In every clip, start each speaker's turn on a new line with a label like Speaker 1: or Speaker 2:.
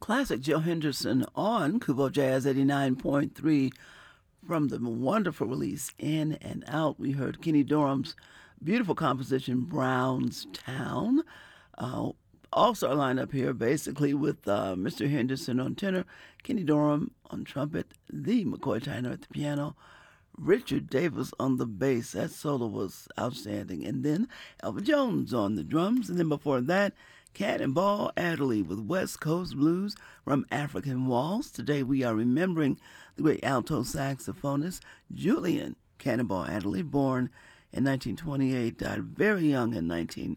Speaker 1: classic Joe Henderson on Kubo Jazz 89.3 from the wonderful release In and Out. We heard Kenny Dorham's beautiful composition Brownstown. All-star lineup here basically with Mr. Henderson on tenor, Kenny Dorham on trumpet, the McCoy Tyner at the piano, Richard Davis on the bass. That solo was outstanding. And then Elvin Jones on the drums. And then before that, Cannonball Adderley with West Coast Blues from African Waltz. Today we are remembering the great alto saxophonist Julian Cannonball Adderley, born in 1928, died very young in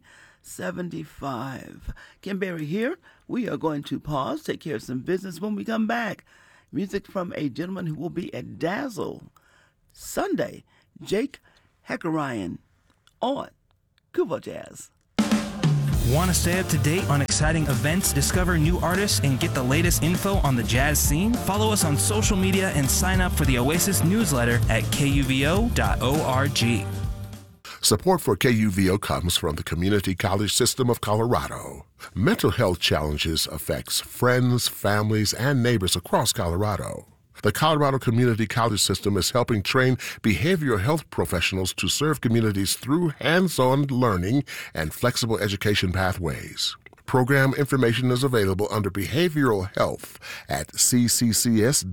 Speaker 1: 1975. Kim Berry here. We are going to pause, take care of some business. When we come back, music from a gentleman who will be at Dazzle Sunday, Jake Heckerian on Kubo Jazz.
Speaker 2: Want to stay up to date on exciting events, discover new artists, and get the latest info on the jazz scene? Follow us on social media and sign up for the Oasis newsletter at kuvo.org.
Speaker 3: Support for KUVO comes from the Community College System of Colorado. Mental health challenges affects friends, families, and neighbors across Colorado. The Colorado Community College System is helping train behavioral health professionals to serve communities through hands-on learning and flexible education pathways. Program information is available under Behavioral Health at cccs.edu.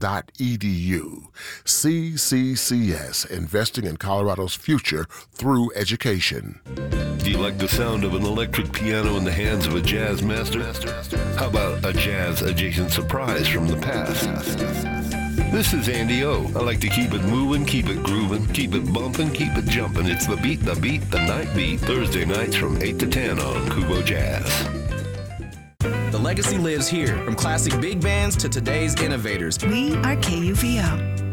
Speaker 3: CCCS, investing in Colorado's future through education.
Speaker 4: Do you like the sound of an electric piano in the hands of a jazz master? How about a jazz-adjacent surprise from the past? This is Andy O. I like to keep it moving, keep it grooving, keep it bumping, keep it jumping. It's the beat, the night beat. Thursday nights from 8 to 10 on Kubo Jazz.
Speaker 5: The legacy lives here, from classic big bands to today's innovators.
Speaker 6: We are KUVO.